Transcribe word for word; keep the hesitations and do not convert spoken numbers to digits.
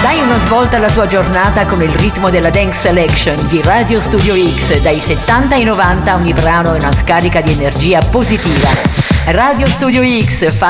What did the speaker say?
Dai una svolta alla tua giornata con il ritmo della Dance Selection di Radio Studio X. Dai settanta ai novanta ogni brano è una scarica di energia positiva. Radio Studio X fa